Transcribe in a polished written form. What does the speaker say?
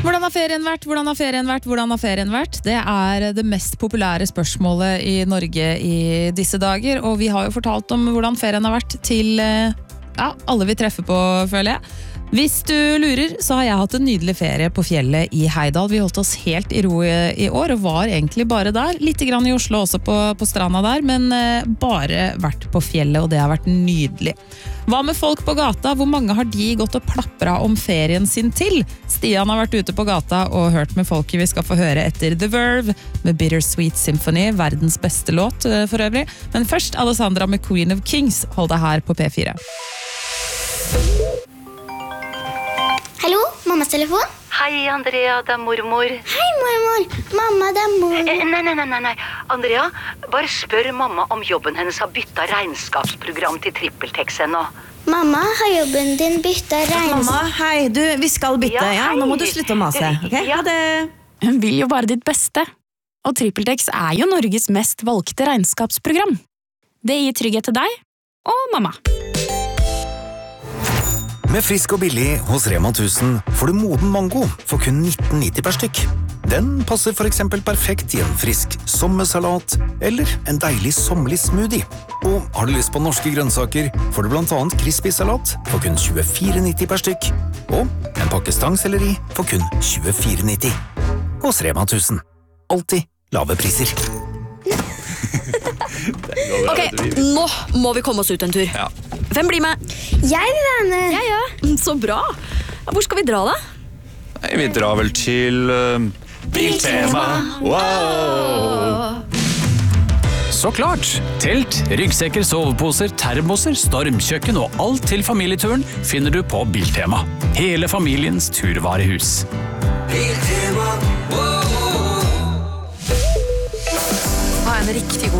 Hvordan har ferien vært? Hvordan har ferien vært? Hvordan har ferien vært? Det det mest populære spørsmålet i Norge i disse dager, og vi har jo fortalt om hvordan ferien har vært til alle vi treffer på, føler jeg. Hvis du lurer, så har jeg hatt en nydelig ferie på fjellet i Heidal. Vi holdt oss helt i ro i år, og var egentlig bare der. Litt grann i Oslo også på stranda der, men bare vært på fjellet, og det har vært nydelig. Hva med folk på gata? Hvor mange har de gått og plappret om ferien sin til? Stian har vært ute på gata og hørt med folket vi skal få høre etter The Verve med Bittersweet Symphony, verdens beste låt for øvrig. Men først Alessandra med Queen of Kings. Hold deg her på P4. Hallo, mammas telefon? Hei, Andrea, det mormor. Hei, mormor. Mamma, det mormor. Nei. Andrea, bare spør mamma om jobben hennes har byttet regnskapsprogram til TrippelTex ennå. Mamma, har jobben din byttet Mamma, hei, vi skal bytte, ja, nå må du slutte å mase, ok? Ja. Ha det. Hun vil jo bare ditt beste. Og TrippelTex jo Norges mest valgte regnskapsprogram. Det gir trygghet til deg og mamma. Med frisk og billig hos Rema 1000 får du moden mango for kun 19,90 per stykk. Den passer for eksempel perfekt i en frisk sommersalat eller en deilig sommerlig smoothie. Og har du lyst på norske grønnsaker, får du blant annet crispy-salat for kun 24,90 per stykk. Og en pakke stangselleri for kun 24,90. Hos Rema 1000. Alltid lave priser. Ok, nå må vi komme oss ut en tur. Ja. Hvem blir med? Jeg vil være med. Ja. Så bra. Hvor skal vi dra da? Vi drar vel til Biltema. Wow! Så klart! Telt, ryggsekker, soveposer, termoser, stormkjøkken og alt til familieturen finner du på Biltema. Hele familiens turvarehus. Ha en riktig god